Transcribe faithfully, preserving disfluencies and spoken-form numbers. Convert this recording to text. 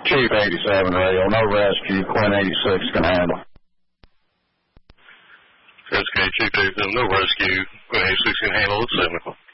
Chief eighty-seven radio, no rescue, Quinn eighty-six can handle. S K Chief eighty-seven, no rescue, Quinn eighty-six can handle at seven o'clock.